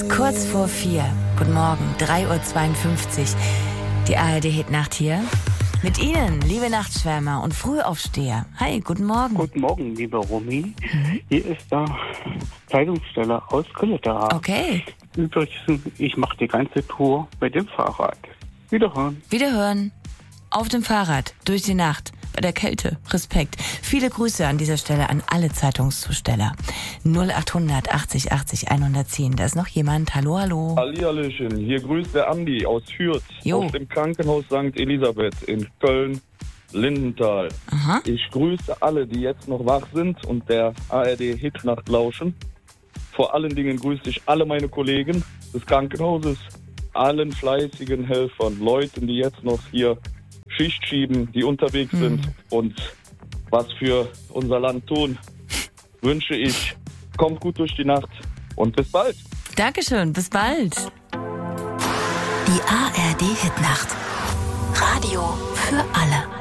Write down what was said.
Kurz vor 4. Guten Morgen, 3:52 Uhr. Die ARD-Hitnacht hier. Mit Ihnen, liebe Nachtschwärmer und Frühaufsteher. Hi, guten Morgen. Guten Morgen, liebe Romy. Hier ist der Kleidungssteller aus Kölleta. Okay. Übrigens, ich mache die ganze Tour mit dem Fahrrad. Wiederhören. Wiederhören. Auf dem Fahrrad, durch die Nacht, bei der Kälte. Respekt. Viele Grüße an dieser Stelle an alle Zeitungszusteller. 0800 80 80 110. Da ist noch jemand. Hallo, hallo. Hallihallöchen, hier grüßt der Andi aus Fürth, Jo. aus dem Krankenhaus St. Elisabeth in Köln-Lindenthal. Aha. Ich grüße alle, die jetzt noch wach sind und der ARD-Hitnacht lauschen. Vor allen Dingen grüße ich alle meine Kollegen des Krankenhauses, allen fleißigen Helfern, Leuten, die jetzt noch hier Schicht schieben, die unterwegs sind und was für unser Land tun, wünsche ich, kommt gut durch die Nacht und bis bald. Dankeschön, bis bald. Die ARD-Hitnacht. Radio für alle.